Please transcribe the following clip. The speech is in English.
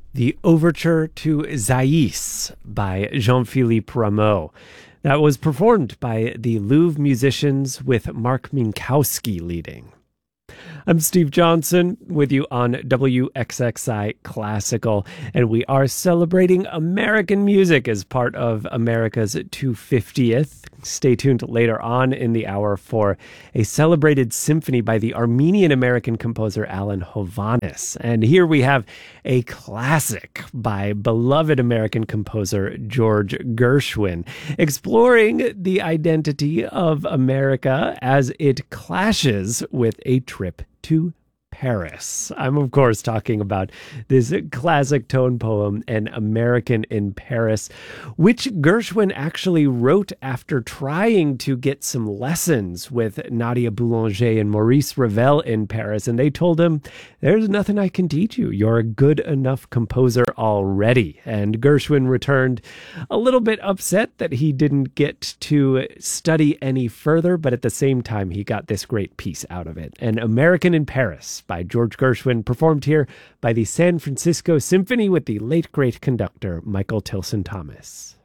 The Overture to Zaïs by Jean-Philippe Rameau. That was performed by the Louvre musicians with Mark Minkowski leading. I'm Steve Johnson with you on WXXI Classical, and we are celebrating American music as part of America's 250th. Stay tuned later on in the hour for a celebrated symphony by the Armenian-American composer Alan Hovhannes. And here we have a classic by beloved American composer George Gershwin, exploring the identity of America as it clashes with a trip to Paris. I'm, of course, talking about this classic tone poem, An American in Paris, which Gershwin actually wrote after trying to get some lessons with Nadia Boulanger and Maurice Ravel in Paris. And they told him, there's nothing I can teach you. You're a good enough composer already. And Gershwin returned a little bit upset that he didn't get to study any further, but at the same time, he got this great piece out of it. An American in Paris by George Gershwin, performed here by the San Francisco Symphony with the late great conductor Michael Tilson Thomas.